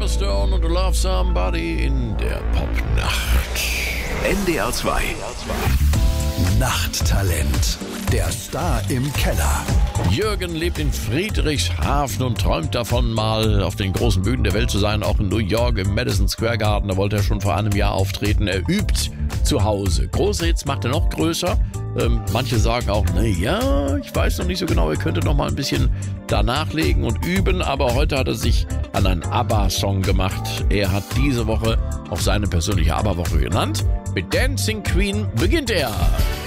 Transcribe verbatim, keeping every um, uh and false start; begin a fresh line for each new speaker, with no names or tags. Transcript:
Emma Stone und Love Somebody in der Popnacht.
N D R zwei. Nachttalent. Der Star im Keller.
Jürgen lebt in Friedrichshafen und träumt davon, mal auf den großen Bühnen der Welt zu sein. Auch in New York im Madison Square Garden. Da wollte er schon vor einem Jahr auftreten. Er übt zu Hause. Große Hits macht er noch größer. Ähm, manche sagen auch, naja, ich weiß noch nicht so genau, er könnte noch mal ein bisschen da nachlegen und üben. Aber heute hat er sich an einen ABBA-Song gemacht. Er hat diese Woche auch seine persönliche ABBA-Woche genannt. Mit Dancing Queen beginnt er.